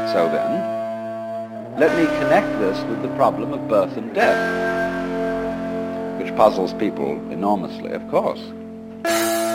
So then, let me connect this with the problem of birth and death, which puzzles people enormously, of course.